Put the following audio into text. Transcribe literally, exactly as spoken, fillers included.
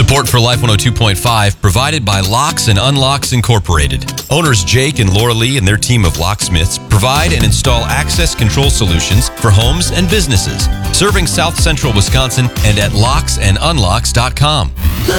Support for Life one oh two point five provided by Locks and Unlocks Incorporated. Owners Jake and Laura Lee and their team of locksmiths provide and install access control solutions for homes and businesses, serving South Central Wisconsin and at locks and unlocks dot com.